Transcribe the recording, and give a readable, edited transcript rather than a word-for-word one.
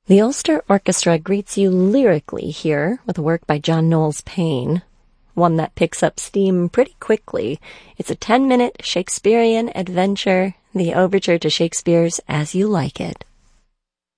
The Ulster Orchestra greets you lyrically here with a work by John Knowles Paine, one that picks up steam pretty quickly. It's a 10-minute Shakespearean adventure, the overture to Shakespeare's As You Like It.